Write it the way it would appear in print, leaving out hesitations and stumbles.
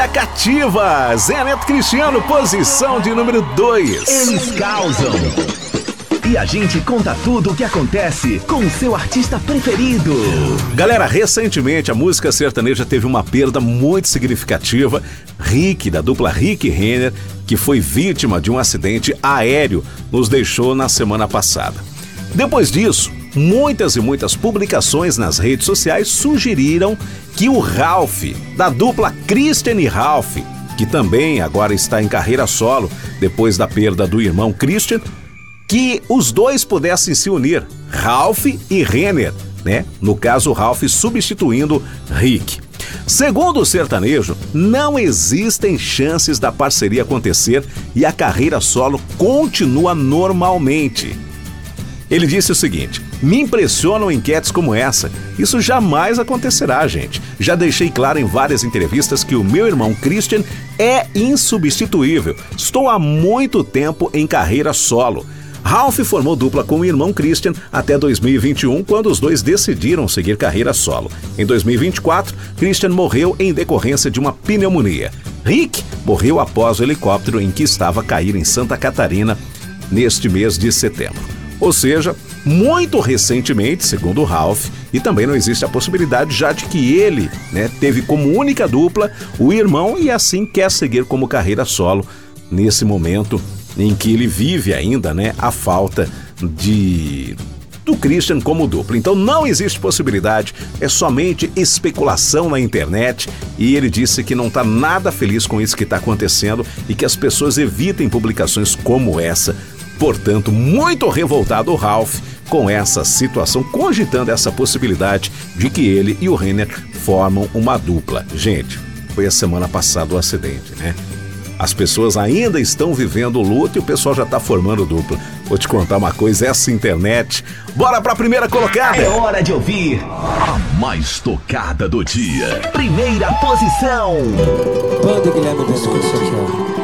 Ilha Cativa, Zé Neto Cristiano, posição de número 2. Eles causam. E a gente conta tudo o que acontece com o seu artista preferido. Galera, recentemente a música sertaneja teve uma perda muito significativa. Rick, da dupla Rick e Renner, que foi vítima de um acidente aéreo, nos deixou na semana passada. Depois disso, muitas e muitas publicações nas redes sociais sugeriram que o Ralph, da dupla Christian e Ralph, que também agora está em carreira solo depois da perda do irmão Christian, que os dois pudessem se unir, Ralph e Renner, né? No caso, Ralph substituindo Rick. Segundo o sertanejo, não existem chances da parceria acontecer e a carreira solo continua normalmente. Ele disse o seguinte: me impressionam enquetes como essa. Isso jamais acontecerá, gente. Já deixei claro em várias entrevistas que o meu irmão Christian é insubstituível. Estou há muito tempo em carreira solo. Ralph formou dupla com o irmão Christian até 2021, quando os dois decidiram seguir carreira solo. Em 2024, Christian morreu em decorrência de uma pneumonia. Rick morreu após o helicóptero em que estava a cair em Santa Catarina neste mês de setembro. Ou seja, muito recentemente, segundo o Ralph, e também não existe a possibilidade já de que ele, teve como única dupla o irmão e assim quer seguir como carreira solo nesse momento em que ele vive ainda, a falta do Christian como dupla. Então não existe possibilidade, é somente especulação na internet, e ele disse que não está nada feliz com isso que está acontecendo e que as pessoas evitem publicações como essa. Portanto, muito revoltado o Ralph com essa situação, cogitando essa possibilidade de que ele e o Renner formam uma dupla. Gente, foi a semana passada o acidente, As pessoas ainda estão vivendo o luto e o pessoal já está formando dupla. Vou te contar uma coisa, essa internet... Bora pra primeira colocada! É hora de ouvir a mais tocada do dia. Primeira posição. Banda Guilherme Mendonça aqui, ó.